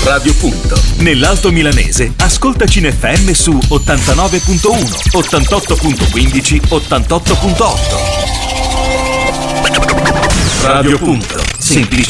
Radio Punto. Nell'Alto Milanese, ascoltaci in FM su 89.1, 88.15, 88.8. Radio Punto. Semplice